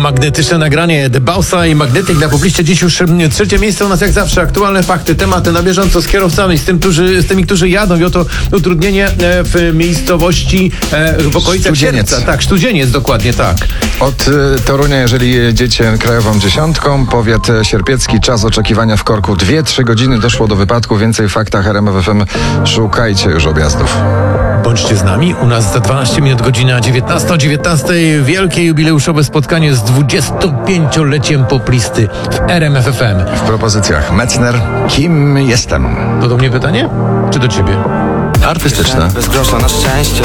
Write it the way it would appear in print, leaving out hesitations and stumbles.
Magnetyczne nagranie The Bausa i Magnetyk na pobliście. Dziś już trzecie miejsce u nas jak zawsze. Aktualne fakty, tematy na bieżąco z kierowcami, z tymi, którzy jadą. I oto utrudnienie w miejscowości w okolicach Studzieniec. Sierpca. Tak, Studzieniec, dokładnie tak. Od Torunia, jeżeli jedziecie krajową dziesiątką, powiat sierpiecki, czas oczekiwania w korku 2-3 godziny, doszło do wypadku. Więcej w faktach RMF FM. Szukajcie już objazdów. Bądźcie z nami. U nas za 12 minut godzina 19. O 19 wielkie jubileuszowe spotkanie z 25-leciem poplisty w RMF FM. W propozycjach Metzner, Kim jestem? To do mnie pytanie? Czy do ciebie? Artystyczne. Bez grosza na szczęście.